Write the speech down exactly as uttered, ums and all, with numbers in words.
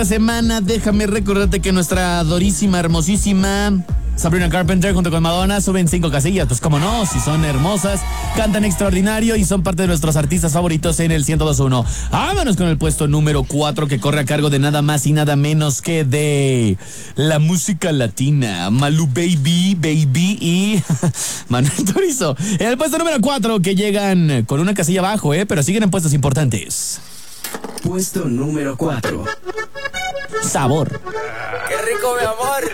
Semana, déjame recordarte que nuestra adorísima, hermosísima Sabrina Carpenter junto con Madonna suben cinco casillas, pues cómo no, si son hermosas, cantan extraordinario y son parte de nuestros artistas favoritos en el ciento dos punto uno. Vámonos con el puesto número cuatro que corre a cargo de nada más y nada menos que de la música latina, Malú Baby, Baby y Manuel Turizo. En el puesto número cuatro que llegan con una casilla abajo, eh, pero siguen en puestos importantes. Puesto número cuatro. Sabor. ¡Qué rico, mi amor!